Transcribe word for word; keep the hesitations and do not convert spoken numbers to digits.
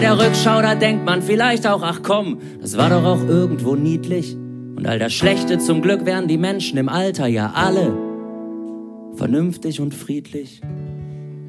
Der Rückschau, da denkt man vielleicht auch, ach komm, das war doch auch irgendwo niedlich. Und all das Schlechte, zum Glück werden die Menschen im Alter ja alle vernünftig und friedlich.